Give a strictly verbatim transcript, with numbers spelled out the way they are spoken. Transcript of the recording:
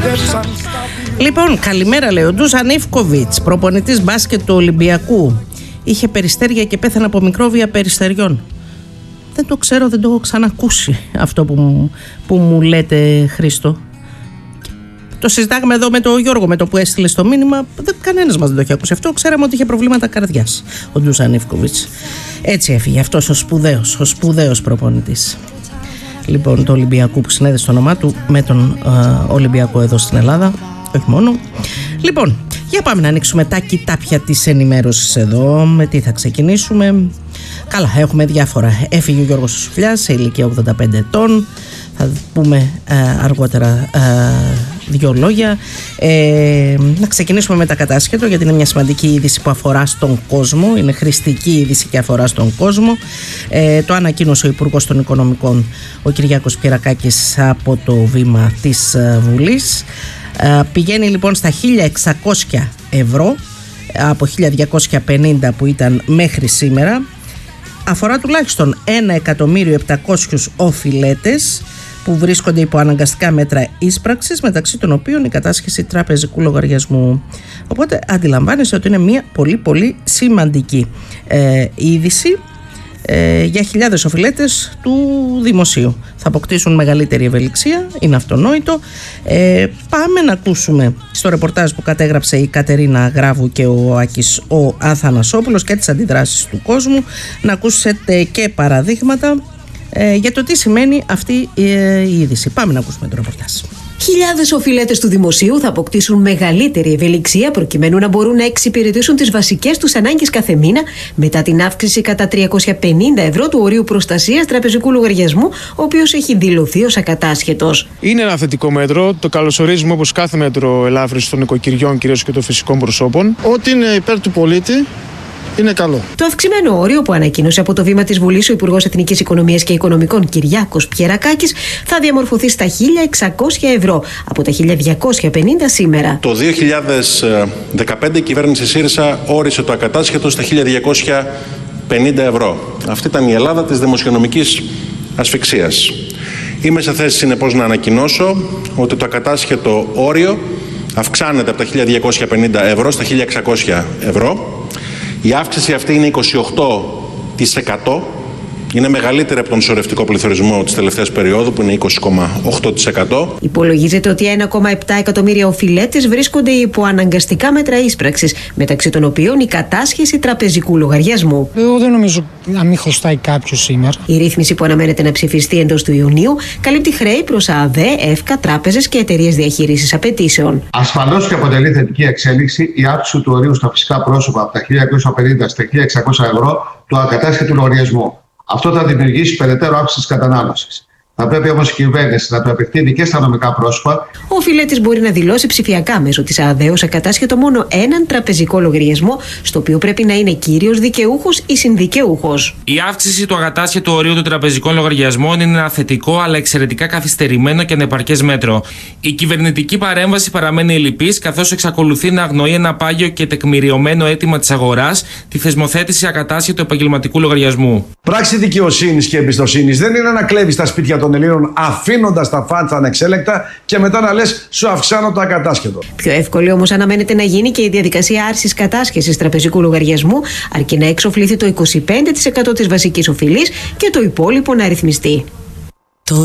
Λοιπόν, καλημέρα, λέει ο Ντούζαν Ιβκοβιτς, προπονητής μπάσκετ του Ολυμπιακού. Είχε περιστέρια και πέθανε από μικρόβια περιστεριών. Δεν το ξέρω, δεν το έχω ξανακούσει αυτό που μου, που μου λέτε, Χρήστο. Το συζητάγαμε εδώ με τον Γιώργο, με το που έστειλε στο μήνυμα. Κανένας μας δεν το έχει ακούσει αυτό. Ξέραμε ότι είχε προβλήματα καρδιάς ο Ντούζαν Ιβκοβιτς. Έτσι έφυγε αυτός ο σπουδαίος, ο σπουδαίος προπονητής. Λοιπόν, το Ολυμπιακού, που συνέδεσε το όνομά του με τον uh, Ολυμπιακό εδώ στην Ελλάδα. Όχι μόνο. Λοιπόν, για πάμε να ανοίξουμε τα κοιτάπια της ενημέρωσης εδώ. Με τι θα ξεκινήσουμε? Καλά, έχουμε διάφορα. Έφυγε ο Γιώργος Σουφλιάς σε ηλικία ογδόντα πέντε ετών. Θα πούμε ε, αργότερα ε, δύο λόγια. Ε, να ξεκινήσουμε με τα κατάσχετο, γιατί είναι μια σημαντική είδηση που αφορά στον κόσμο. Είναι χρηστική είδηση και αφορά στον κόσμο. Ε, το ανακοίνωσε ο Υπουργός των Οικονομικών, ο Κυριάκος Πιερακάκης, από το βήμα της Βουλής. Ε, πηγαίνει λοιπόν στα χίλια εξακόσια ευρώ από χίλια διακόσια πενήντα που ήταν μέχρι σήμερα. Αφορά τουλάχιστον ένα εκατομμύριο επτακόσιους οφειλέτες που βρίσκονται υπό αναγκαστικά μέτρα ίσπραξης, μεταξύ των οποίων η κατάσχεση τραπεζικού λογαριασμού. Οπότε αντιλαμβάνεσαι ότι είναι μια πολύ πολύ σημαντική ε, είδηση ε, για χιλιάδες οφειλέτες του δημοσίου. Θα αποκτήσουν μεγαλύτερη ευελιξία, είναι αυτονόητο. Ε, πάμε να ακούσουμε στο ρεπορτάζ που κατέγραψε η Κατερίνα Γράβου και ο Άκης ο Αθανασόπουλος και τις αντιδράσεις του κόσμου, να ακούσετε και παραδείγματα ε, για το τι σημαίνει αυτή ε, η είδηση. Πάμε να ακούσουμε το ρεπορτάζ. Χιλιάδες οφειλέτες του δημοσίου θα αποκτήσουν μεγαλύτερη ευελιξία προκειμένου να μπορούν να εξυπηρετήσουν τις βασικές τους ανάγκες κάθε μήνα μετά την αύξηση κατά τριακόσια πενήντα ευρώ του ορίου προστασίας τραπεζικού λογαριασμού, ο οποίος έχει δηλωθεί ως ακατάσχετος. Είναι ένα θετικό μέτρο. Το καλωσορίζουμε όπως κάθε μέτρο ελάφρυνσης των οικοκυριών, κυρίως και των φυσικών προσώπων. Ό,τι είναι υπέρ του πολίτη είναι καλό. Το αυξημένο όριο που ανακοίνωσε από το βήμα της Βουλής ο Υπουργός Εθνικής Οικονομίας και Οικονομικών Κυριάκος Πιερακάκης θα διαμορφωθεί στα χίλια εξακόσια ευρώ από τα χίλια διακόσια πενήντα σήμερα. Το δύο χιλιάδες δεκαπέντε η κυβέρνηση ΣΥΡΙΖΑ όρισε το ακατάσχετο στα χίλια διακόσια πενήντα ευρώ. Αυτή ήταν η Ελλάδα της δημοσιονομικής ασφυξίας. Είμαι σε θέση συνεπώς να ανακοινώσω ότι το ακατάσχετο όριο αυξάνεται από τα χίλια διακόσια πενήντα ευρώ στα χίλια εξακόσια ευρώ. Η αύξηση αυτή είναι είκοσι οκτώ τοις εκατό. Είναι μεγαλύτερη από τον σωρευτικό πληθωρισμό της τελευταίας περίοδου, που είναι είκοσι κόμμα οκτώ τοις εκατό. Υπολογίζεται ότι ένα κόμμα επτά εκατομμύρια οφειλέτες βρίσκονται υπό αναγκαστικά μέτρα ίσπραξης, μεταξύ των οποίων η κατάσχεση τραπεζικού λογαριασμού. Εγώ δεν νομίζω να μην χρωστάει κάποιος σήμερα. Η ρύθμιση που αναμένεται να ψηφιστεί εντός του Ιουνίου καλύπτει χρέη προς ΑΔΕ, ΕΦΚΑ, τράπεζες και εταιρείες διαχείρισης απαιτήσεων. Ασφαλώς και αποτελεί θετική εξέλιξη η αύξηση του ορίου στα φυσικά πρόσωπα από τα χίλια διακόσια πενήντα στα χίλια εξακόσια ευρώ του ακατάσχετου λογαριασμού. Αυτό θα δημιουργήσει περαιτέρω αύξηση της κατανάλωσης. Θα πρέπει όμως η κυβέρνηση να το επεκτείνει και στα νομικά πρόσωπα. Ο οφειλέτης μπορεί να δηλώσει ψηφιακά μέσω της ΑΔΕ ως ακατάσχετο μόνο έναν τραπεζικό λογαριασμό, στο οποίο πρέπει να είναι κύριος δικαιούχος ή συνδικαιούχος. Η αύξηση του ακατάσχετου ορίου των τραπεζικών λογαριασμών είναι ένα θετικό αλλά εξαιρετικά καθυστερημένο και ανεπαρκές μέτρο. Η κυβερνητική παρέμβαση παραμένει ελλειπής, καθώς εξακολουθεί να αγνοεί ένα πάγιο και τεκμηριωμένο αίτημα της αγοράς, τη θεσμοθέτηση ακατάσχετου επαγγελματικού λογαριασμού. Πράξη δικαιοσύνης και εμπιστοσύνης δεν είναι να κλέβεις τα σπίτια των Ελλήνων αφήνοντας τα φάντσα ανεξέλεκτα και μετά να λες σου αυξάνω το ακατάσχετο. Πιο εύκολη όμως αναμένεται να γίνει και η διαδικασία άρσης κατάσχεσης τραπεζικού λογαριασμού, αρκεί να εξοφληθεί το είκοσι πέντε τοις εκατό της βασικής οφειλής και το υπόλοιπο να ρυθμιστεί.